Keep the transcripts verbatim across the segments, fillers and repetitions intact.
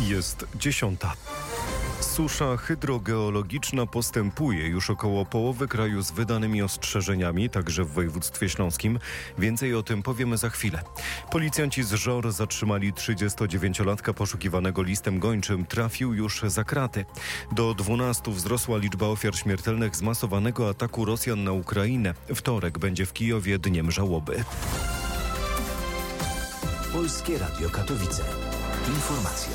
Jest dziesiąta. Susza hydrogeologiczna postępuje. Już około połowy kraju z wydanymi ostrzeżeniami, także w województwie śląskim. Więcej o tym powiemy za chwilę. Policjanci z Żor zatrzymali trzydziestodziewięciolatka poszukiwanego listem gończym. Trafił już za kraty. Do dwunastu wzrosła liczba ofiar śmiertelnych zmasowanego ataku Rosjan na Ukrainę. Wtorek będzie w Kijowie dniem żałoby. Polskie Radio Katowice. Informacje.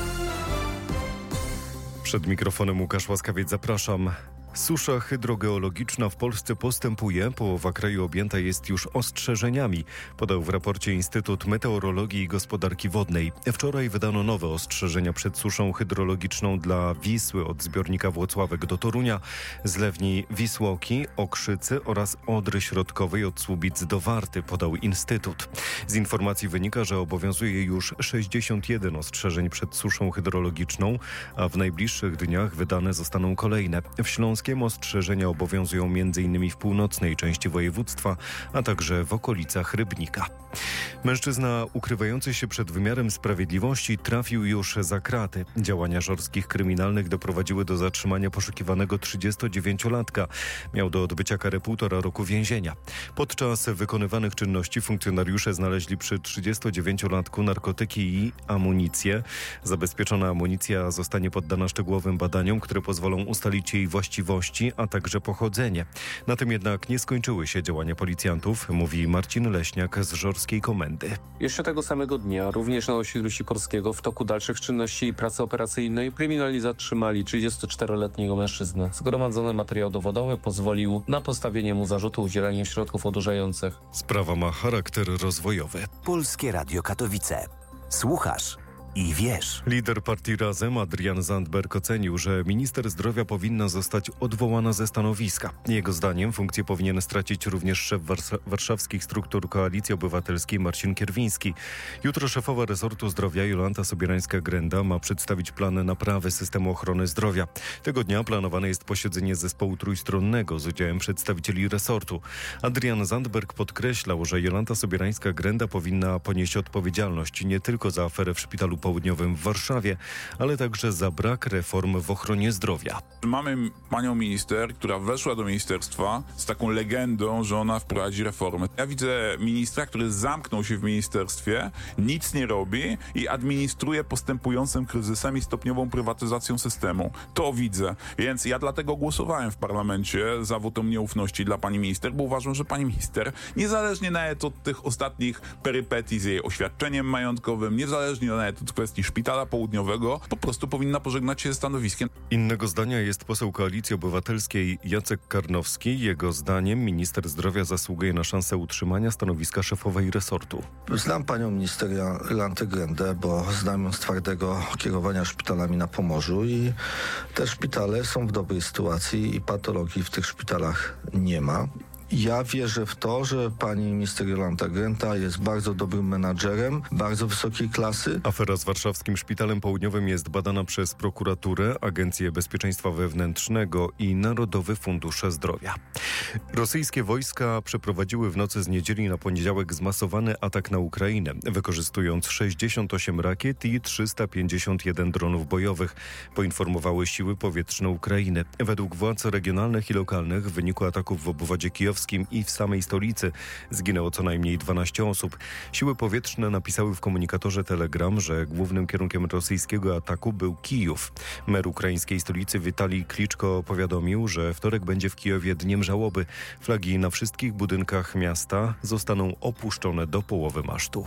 Przed mikrofonem Łukasz Łaskawiec, zapraszam. Susza hydrogeologiczna w Polsce postępuje. Połowa kraju objęta jest już ostrzeżeniami, podał w raporcie Instytut Meteorologii i Gospodarki Wodnej. Wczoraj wydano nowe ostrzeżenia przed suszą hydrologiczną dla Wisły od zbiornika Włocławek do Torunia, zlewni Wisłoki, Okrzycy oraz Odry Środkowej od Słubic do Warty, podał Instytut. Z informacji wynika, że obowiązuje już sześćdziesiąt jeden ostrzeżeń przed suszą hydrologiczną, a w najbliższych dniach wydane zostaną kolejne. W Śląskiem ostrzeżenia obowiązują m.in. w północnej części województwa, a także w okolicach Rybnika. Mężczyzna ukrywający się przed wymiarem sprawiedliwości trafił już za kraty. Działania żorskich kryminalnych doprowadziły do zatrzymania poszukiwanego trzydziestodziewięciolatka. Miał do odbycia karę półtora roku więzienia. Podczas wykonywanych czynności funkcjonariusze znaleźli przy trzydziestodziewięciolatku narkotyki i amunicję. Zabezpieczona amunicja zostanie poddana szczegółowym badaniom, które pozwolą ustalić jej właściwości, a także pochodzenie. Na tym jednak nie skończyły się działania policjantów, mówi Marcin Leśniak z Żorskiej Komendy. Jeszcze tego samego dnia, również na osiedlu Sikorskiego, w toku dalszych czynności i pracy operacyjnej kryminalni zatrzymali trzydziestoczteroletniego mężczyznę. Zgromadzony materiał dowodowy pozwolił na postawienie mu zarzutu udzielania środków odurzających. Sprawa ma charakter rozwojowy. Polskie Radio Katowice. Słuchasz i wiesz. Lider partii Razem Adrian Zandberg ocenił, że minister zdrowia powinna zostać odwołana ze stanowiska. Jego zdaniem funkcję powinien stracić również szef wars- warszawskich struktur Koalicji Obywatelskiej Marcin Kierwiński. Jutro szefowa resortu zdrowia Jolanta Sobierańska-Grenda ma przedstawić plany naprawy systemu ochrony zdrowia. Tego dnia planowane jest posiedzenie zespołu trójstronnego z udziałem przedstawicieli resortu. Adrian Zandberg podkreślał, że Jolanta Sobierańska-Grenda powinna ponieść odpowiedzialność nie tylko za aferę w szpitalu południowym w Warszawie, ale także za brak reform w ochronie zdrowia. Mamy panią minister, która weszła do ministerstwa z taką legendą, że ona wprowadzi reformy. Ja widzę ministra, który zamknął się w ministerstwie, nic nie robi i administruje postępującym kryzysem i stopniową prywatyzacją systemu. To widzę. Więc ja dlatego głosowałem w parlamencie za wotum nieufności dla pani minister, bo uważam, że pani minister, niezależnie nawet od tych ostatnich perypetii z jej oświadczeniem majątkowym, niezależnie nawet od kwestii szpitala południowego, po prostu powinna pożegnać się ze stanowiskiem. Innego zdania jest poseł Koalicji Obywatelskiej Jacek Karnowski. Jego zdaniem minister zdrowia zasługuje na szansę utrzymania stanowiska szefowej resortu. Znam panią minister Jolantę Grendę, bo znam ją z twardego kierowania szpitalami na Pomorzu i te szpitale są w dobrej sytuacji i patologii w tych szpitalach nie ma. Ja wierzę w to, że pani minister Jolanta Grenda jest bardzo dobrym menadżerem, bardzo wysokiej klasy. Afera z warszawskim Szpitalem Południowym jest badana przez prokuraturę, Agencję Bezpieczeństwa Wewnętrznego i Narodowy Fundusz Zdrowia. Rosyjskie wojska przeprowadziły w nocy z niedzieli na poniedziałek zmasowany atak na Ukrainę, wykorzystując sześćdziesiąt osiem rakiet i trzysta pięćdziesiąt jeden dronów bojowych, poinformowały siły powietrzne Ukrainy. Według władz regionalnych i lokalnych w wyniku ataków w obwodzie kijowskim i w samej stolicy zginęło co najmniej dwanaście osób. Siły powietrzne napisały w komunikatorze Telegram, że głównym kierunkiem rosyjskiego ataku był Kijów. Mer ukraińskiej stolicy Witalij Kliczko powiadomił, że wtorek będzie w Kijowie dniem żałoby. Flagi na wszystkich budynkach miasta zostaną opuszczone do połowy masztu.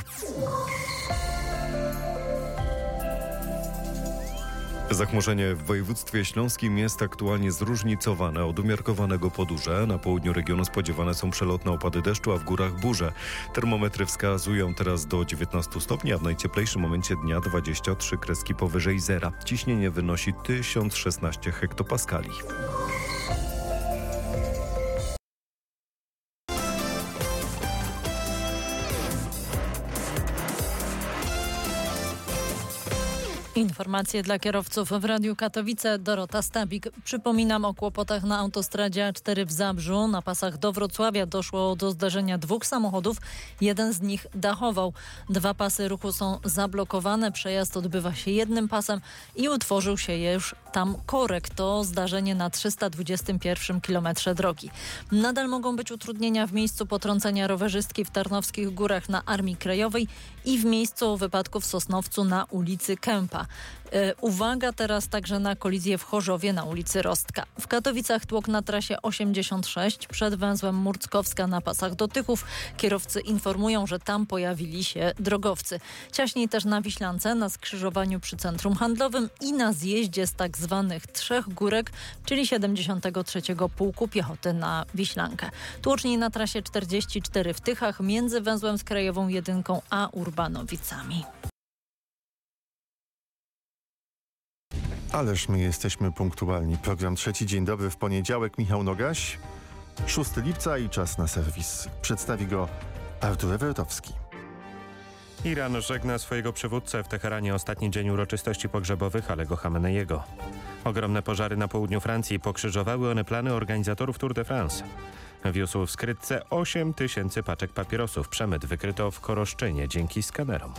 Zachmurzenie w województwie śląskim jest aktualnie zróżnicowane od umiarkowanego po duże. Na południu regionu spodziewane są przelotne opady deszczu, a w górach burze. Termometry wskazują teraz do dziewiętnastu stopni, a w najcieplejszym momencie dnia dwadzieścia trzy kreski powyżej zera. Ciśnienie wynosi tysiąc szesnaście hektopaskali. Informacje dla kierowców w Radiu Katowice. Dorota Stabik. Przypominam o kłopotach na autostradzie A cztery w Zabrzu. Na pasach do Wrocławia doszło do zderzenia dwóch samochodów. Jeden z nich dachował. Dwa pasy ruchu są zablokowane. Przejazd odbywa się jednym pasem i utworzył się już tam korek. To zdarzenie na trzysta dwudziestym pierwszym kilometrze drogi. Nadal mogą być utrudnienia w miejscu potrącenia rowerzystki w Tarnowskich Górach na Armii Krajowej i w miejscu wypadku w Sosnowcu na ulicy Kępa. E, uwaga teraz także na kolizję w Chorzowie na ulicy Rostka. W Katowicach tłok na trasie osiemdziesiąt sześć przed węzłem Murckowska na pasach do Tychów. Kierowcy informują, że tam pojawili się drogowcy. Ciaśniej też na Wiślance, na skrzyżowaniu przy centrum handlowym i na zjeździe z tak zwanych Trzech Górek, czyli siedemdziesiątego trzeciego Pułku Piechoty na Wiślankę. Tłoczniej na trasie czterdzieści cztery w Tychach między węzłem z Krajową Jedynką a Urbanowicami. Ależ my jesteśmy punktualni. Program Trzeci Dzień Dobry w poniedziałek. Michał Nogaś. szóstego lipca i czas na serwis. Przedstawi go Artur Ewertowski. Iran żegna swojego przywódcę. W Teheranie ostatni dzień uroczystości pogrzebowych Alego Khameneiego. Ogromne pożary na południu Francji pokrzyżowały one plany organizatorów Tour de France. Wiózł w skrytce osiem tysięcy paczek papierosów. Przemyt wykryto w Koroszczynie dzięki skanerom.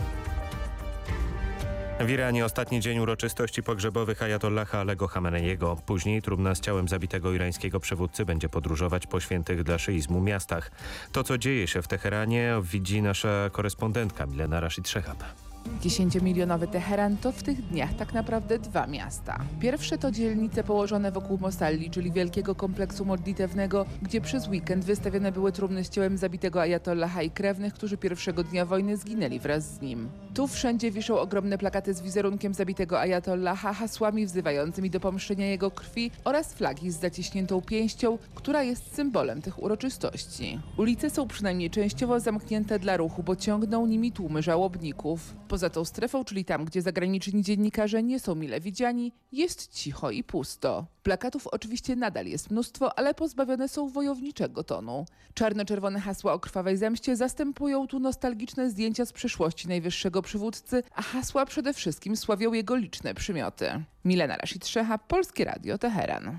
W Iranie ostatni dzień uroczystości pogrzebowych ajatollaha Alego Khameneiego. Później trumna z ciałem zabitego irańskiego przywódcy będzie podróżować po świętych dla szyizmu miastach. To, co dzieje się w Teheranie, widzi nasza korespondentka Milena Rashid Szechab. Dziesięciomilionowy Teheran to w tych dniach tak naprawdę dwa miasta. Pierwsze to dzielnice położone wokół Mosalli, czyli wielkiego kompleksu modlitewnego, gdzie przez weekend wystawione były trumny z ciałem zabitego ajatollaha i krewnych, którzy pierwszego dnia wojny zginęli wraz z nim. Tu wszędzie wiszą ogromne plakaty z wizerunkiem zabitego ajatollaha, hasłami wzywającymi do pomszczenia jego krwi oraz flagi z zaciśniętą pięścią, która jest symbolem tych uroczystości. Ulice są przynajmniej częściowo zamknięte dla ruchu, bo ciągną nimi tłumy żałobników. Poza tą strefą, czyli tam, gdzie zagraniczni dziennikarze nie są mile widziani, jest cicho i pusto. Plakatów oczywiście nadal jest mnóstwo, ale pozbawione są wojowniczego tonu. Czarno-czerwone hasła o krwawej zemście zastępują tu nostalgiczne zdjęcia z przeszłości najwyższego przywódcy, a hasła przede wszystkim sławią jego liczne przymioty. Milena Rashid Szechab, Polskie Radio, Teheran.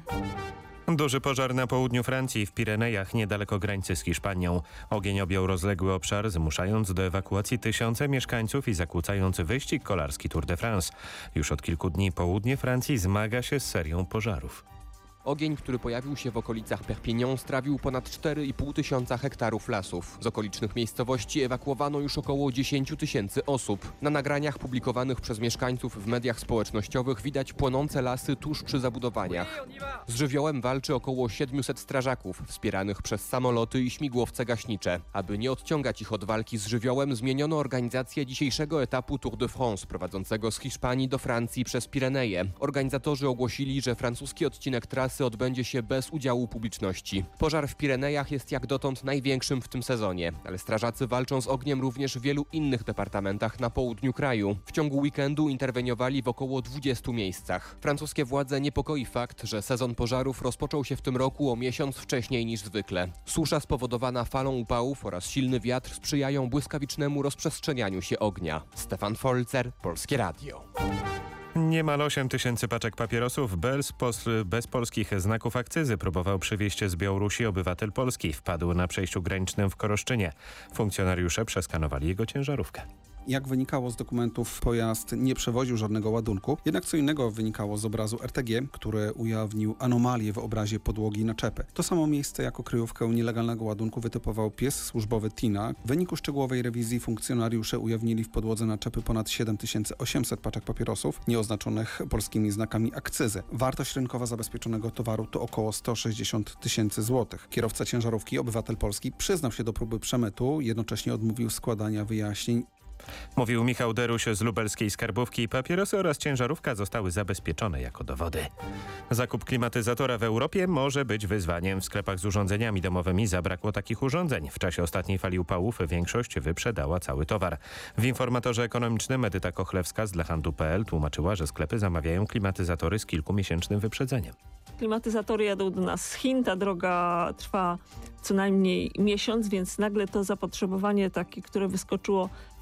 Duży pożar na południu Francji, w Pirenejach, niedaleko granicy z Hiszpanią. Ogień objął rozległy obszar, zmuszając do ewakuacji tysiące mieszkańców i zakłócając wyścig kolarski Tour de France. Już od kilku dni południe Francji zmaga się z serią pożarów. Ogień, który pojawił się w okolicach Perpignan, strawił ponad cztery i pół tysiąca hektarów lasów. Z okolicznych miejscowości ewakuowano już około dziesięć tysięcy osób. Na nagraniach publikowanych przez mieszkańców w mediach społecznościowych widać płonące lasy tuż przy zabudowaniach. Z żywiołem walczy około siedmiuset strażaków, wspieranych przez samoloty i śmigłowce gaśnicze. Aby nie odciągać ich od walki z żywiołem, zmieniono organizację dzisiejszego etapu Tour de France, prowadzącego z Hiszpanii do Francji przez Pireneje. Organizatorzy ogłosili, że francuski odcinek trasy odbędzie się bez udziału publiczności. Pożar w Pirenejach jest jak dotąd największym w tym sezonie, ale strażacy walczą z ogniem również w wielu innych departamentach na południu kraju. W ciągu weekendu interweniowali w około dwudziestu miejscach. Francuskie władze niepokoi fakt, że sezon pożarów rozpoczął się w tym roku o miesiąc wcześniej niż zwykle. Susza spowodowana falą upałów oraz silny wiatr sprzyjają błyskawicznemu rozprzestrzenianiu się ognia. Stefan Folzer, Polskie Radio. Niemal osiem tysięcy paczek papierosów bez, pos, bez polskich znaków akcyzy próbował przywieźć z Białorusi obywatel Polski. Wpadł na przejściu granicznym w Koroszczynie. Funkcjonariusze przeskanowali jego ciężarówkę. Jak wynikało z dokumentów, pojazd nie przewoził żadnego ładunku. Jednak co innego wynikało z obrazu R T G, który ujawnił anomalię w obrazie podłogi naczepy. To samo miejsce jako kryjówkę nielegalnego ładunku wytypował pies służbowy Tina. W wyniku szczegółowej rewizji funkcjonariusze ujawnili w podłodze naczepy ponad siedem tysięcy osiemset paczek papierosów nieoznaczonych polskimi znakami akcyzy. Wartość rynkowa zabezpieczonego towaru to około sto sześćdziesiąt tysięcy złotych. Kierowca ciężarówki, obywatel Polski, przyznał się do próby przemytu, jednocześnie odmówił składania wyjaśnień. Mówił Michał Deruś z lubelskiej skarbówki. Papierosy oraz ciężarówka zostały zabezpieczone jako dowody. Zakup klimatyzatora w Europie może być wyzwaniem. W sklepach z urządzeniami domowymi zabrakło takich urządzeń. W czasie ostatniej fali upałów większość wyprzedała cały towar. W informatorze ekonomicznym Edyta Kochlewska z dla handlu kropka p l tłumaczyła, że sklepy zamawiają klimatyzatory z kilkumiesięcznym wyprzedzeniem. Klimatyzatory jadą do nas z Chin, ta droga trwa co najmniej miesiąc, więc nagle to zapotrzebowanie takie, które wyskoczyło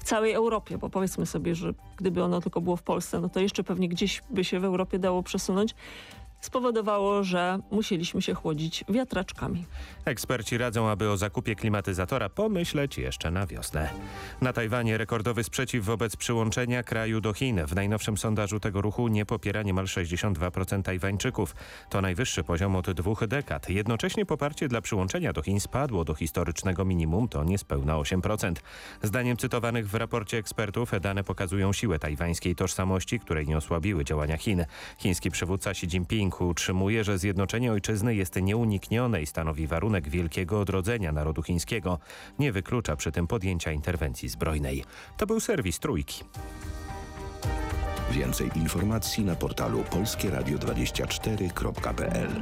w całej Europie, bo powiedzmy sobie, że gdyby ono tylko było w Polsce, no to jeszcze pewnie gdzieś by się w Europie dało przesunąć, spowodowało, że musieliśmy się chłodzić wiatraczkami. Eksperci radzą, aby o zakupie klimatyzatora pomyśleć jeszcze na wiosnę. Na Tajwanie rekordowy sprzeciw wobec przyłączenia kraju do Chin. W najnowszym sondażu tego ruchu nie popiera niemal sześćdziesiąt dwa procent Tajwańczyków. To najwyższy poziom od dwóch dekad. Jednocześnie poparcie dla przyłączenia do Chin spadło do historycznego minimum, to niespełna osiem procent. Zdaniem cytowanych w raporcie ekspertów dane pokazują siłę tajwańskiej tożsamości, której nie osłabiły działania Chin. Chiński przywódca Xi Jinping utrzymuje, że zjednoczenie ojczyzny jest nieuniknione i stanowi warunek wielkiego odrodzenia narodu chińskiego. Nie wyklucza przy tym podjęcia interwencji zbrojnej. To był serwis Trójki. Więcej informacji na portalu polskie radio dwadzieścia cztery kropka p l.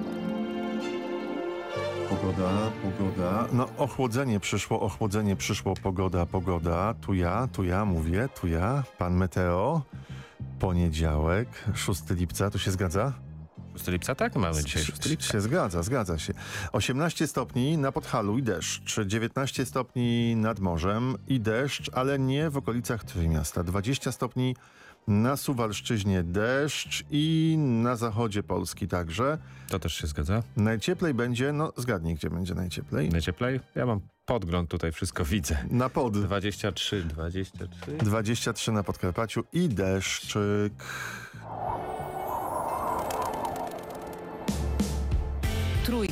Pogoda, pogoda. No ochłodzenie przyszło, ochłodzenie przyszło, pogoda, pogoda. Tu ja, tu ja mówię, tu ja, pan Meteo. Poniedziałek, szóstego lipca, to się zgadza? szóstego lipca, tak? Mamy dzisiaj szóstego lipca. Się zgadza, zgadza się. osiemnaście stopni na Podhalu i deszcz. dziewiętnaście stopni nad morzem i deszcz, ale nie w okolicach Trójmiasta. dwadzieścia stopni na Suwalszczyźnie deszcz i na zachodzie Polski także. To też się zgadza. Najcieplej będzie, no zgadnij, gdzie będzie najcieplej. Najcieplej? Ja mam podgląd, tutaj wszystko widzę. Na pod. dwadzieścia trzy, dwadzieścia trzy. dwadzieścia trzy na Podkarpaciu i deszczyk. Trój.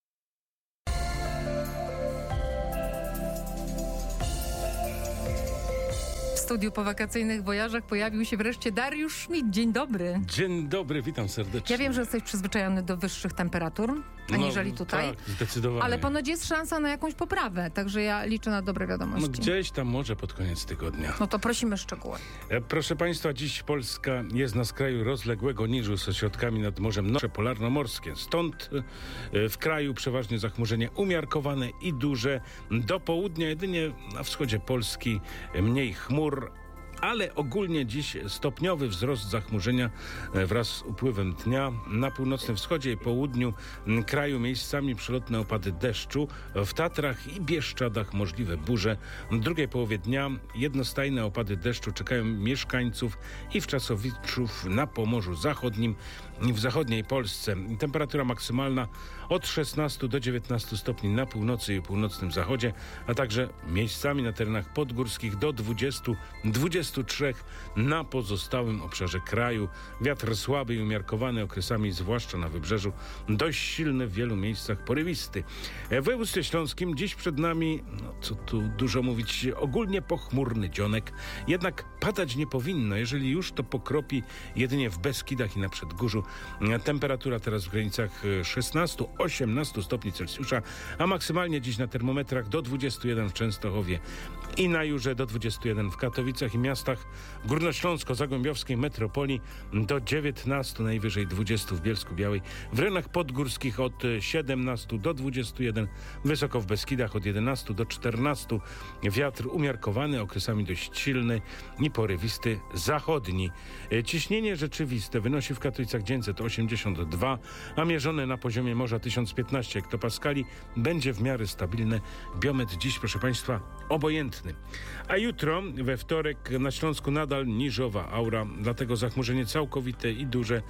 W studiu po wakacyjnych wojażach pojawił się wreszcie Dariusz Schmidt. Dzień dobry. Dzień dobry, witam serdecznie. Ja wiem, że jesteś przyzwyczajony do wyższych temperatur, aniżeli no, tutaj. Tak, zdecydowanie. Ale ponoć jest szansa na jakąś poprawę, także ja liczę na dobre wiadomości. No gdzieś tam może pod koniec tygodnia. No to prosimy szczegóły. E, proszę Państwa, dziś Polska jest na skraju rozległego niżu z ośrodkami nad morzem Norze Polarnomorskie. Stąd e, w kraju przeważnie zachmurzenie umiarkowane i duże. Do południa jedynie na wschodzie Polski mniej chmur, ale ogólnie dziś stopniowy wzrost zachmurzenia wraz z upływem dnia. Na północnym wschodzie i południu kraju miejscami przelotne opady deszczu. W Tatrach i Bieszczadach możliwe burze. W drugiej połowie dnia jednostajne opady deszczu czekają mieszkańców i wczasowiczów na Pomorzu Zachodnim i w zachodniej Polsce. Temperatura maksymalna od szesnastu do dziewiętnastu stopni na północy i północnym zachodzie, a także miejscami na terenach podgórskich do dwudziestu do dwudziestu trzech na pozostałym obszarze kraju. Wiatr słaby i umiarkowany, okresami zwłaszcza na wybrzeżu dość silny, w wielu miejscach porywisty. W województwie śląskim dziś przed nami, no co tu dużo mówić, ogólnie pochmurny dzionek, jednak padać nie powinno. Jeżeli już, to pokropi jedynie w Beskidach i na Przedgórzu. Temperatura teraz w granicach szesnastu do osiemnastu stopni Celsjusza, a maksymalnie dziś na termometrach do dwudziestu jeden w Częstochowie i na Jurze, do dwudziestu jeden w Katowicach i miastach górnośląsko-zagłębiowskiej metropolii, do dziewiętnastu, najwyżej dwudziestu w Bielsku-Białej. W rejonach podgórskich od siedemnastu do dwudziestu jeden, wysoko w Beskidach od jedenastu do czternastu. Wiatr umiarkowany, okresami dość silny i porywisty zachodni. Ciśnienie rzeczywiste wynosi w Katowicach dziewięćset osiemdziesiąt dwa, a mierzone na poziomie morza tysiąc piętnaście hektopaskali. Będzie w miarę stabilne. Biometr dziś, proszę Państwa, obojętny. A jutro, we wtorek, na Śląsku nadal niżowa aura, dlatego zachmurzenie całkowite i duże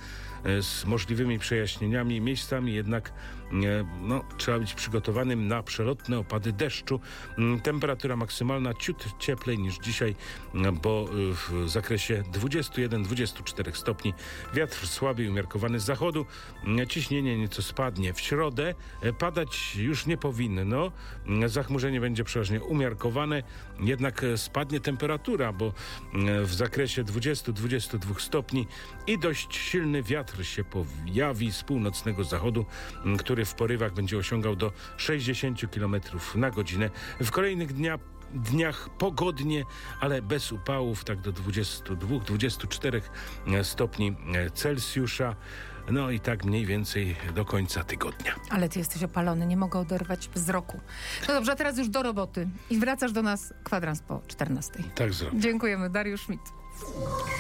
z możliwymi przejaśnieniami. Miejscami jednak no, trzeba być przygotowanym na przelotne opady deszczu. Temperatura maksymalna ciut cieplej niż dzisiaj, bo w zakresie dwudziestu jeden do dwudziestu czterech stopni. Wiatr słaby i umiarkowany z zachodu. Ciśnienie nieco spadnie. W środę padać już nie powinno. Zachmurzenie będzie przeważnie umiarkowane, jednak spadnie temperatura, bo w zakresie dwudziestu do dwudziestu dwóch stopni i dość silny wiatr się pojawi z północnego zachodu, który w porywach będzie osiągał do sześćdziesięciu kilometrów na godzinę. W kolejnych dniach dniach pogodnie, ale bez upałów, tak do dwudziestu dwóch do dwudziestu czterech stopni Celsjusza. No i tak mniej więcej do końca tygodnia. Ale ty jesteś opalony, nie mogę oderwać wzroku. No dobrze, a teraz już do roboty. I wracasz do nas kwadrans po czternastej. Tak zrobię. Dziękujemy. Dariusz Schmidt.